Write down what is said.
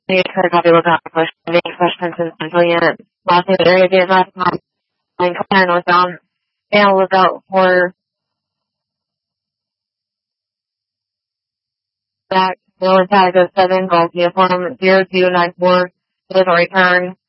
Any copy was not pushed. Any questions in Central Unit. Last name area date last month. Line 10 was down. And was out for that. No tag of 7 Golf Uniform 0294. It was a return.